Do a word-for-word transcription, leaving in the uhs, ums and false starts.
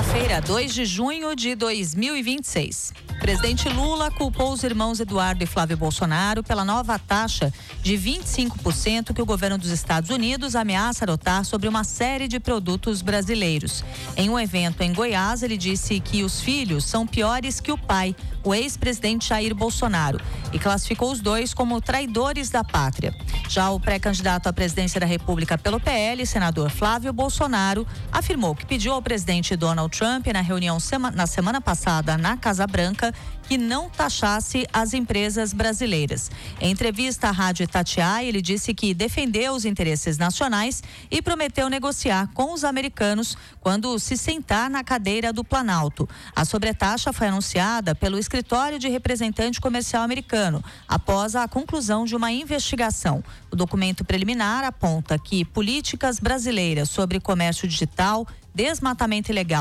Quinta-feira, dois de junho de dois mil e vinte e seis. Presidente Lula culpou os irmãos Eduardo e Flávio Bolsonaro pela nova taxa de vinte e cinco por cento que o governo dos Estados Unidos ameaça adotar sobre uma série de produtos brasileiros. Em um evento em Goiás, ele disse que os filhos são piores que o pai, o ex-presidente Jair Bolsonaro, e classificou os dois como traidores da pátria. Já o pré-candidato à presidência da República pelo P L, senador Flávio Bolsonaro, afirmou que pediu ao presidente Donald Trump, na reunião sema, na semana passada na Casa Branca, que não taxasse as empresas brasileiras. Em entrevista à Rádio Itatiaia, ele disse que defendeu os interesses nacionais e prometeu negociar com os americanos quando se sentar na cadeira do Planalto. A sobretaxa foi anunciada pelo Escritório de Representante Comercial americano, após a conclusão de uma investigação. O documento preliminar aponta que políticas brasileiras sobre comércio digital, desmatamento ilegal